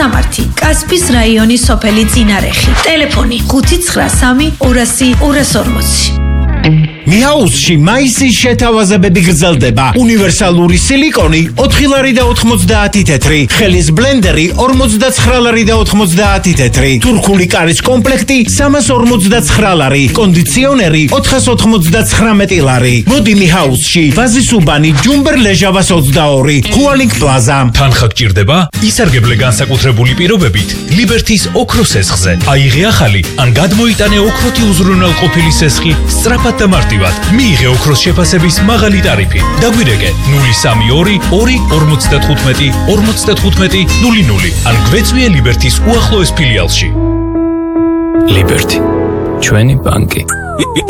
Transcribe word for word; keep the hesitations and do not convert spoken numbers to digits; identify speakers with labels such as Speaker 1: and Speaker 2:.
Speaker 1: მესამართი კასპის რაიონის სოფელი წინარეხი. ტელეფონი ხუთი ცხრა სამი ორასი ორას ორმოცი.
Speaker 2: მიჰაუსში მაისის შეთავაზებები გრძელდება. უნივერსალური სილიკონი ოთხი ლარი და ოთხმოცდაათი თეთრი, ხელის ბლენდერი ორმოცდაცხრა ლარი და ოთხმოცდაათი თეთრი, თურქული კარის კომპლექტი სამას ორმოცდაცხრა ლარი, კონდიციონერი ოთხას ოთხმოცდაცხრამეტი ლარი. მოდი მიჰაუსში, ვაზის უბანი, ჯუმბერ ლეჟავას ოცდაორი, ხუალინგ პლაზა.
Speaker 3: თანხა გჭირდება? ისარგებლე განსაკუთრებული პირობებით ლიბერთის ოქროს სესხზე. აიღე ახალი ან გადმოიტანე ოქროთი უზრუნველყოფილი სესხი სწრაფად და მარტივად. მიიღე ოქროს შეფასების მაღალი ტარიფი. დაგვირეკე ნული სამი ორი ორი ორმოცდათხუთმეტი ორმოცდათხუთმეტი ნული ნული ან გვეწვიე ლიბერთის უახლოეს ფილიალში.
Speaker 4: ლიბერთი ჩვენი ბანკი.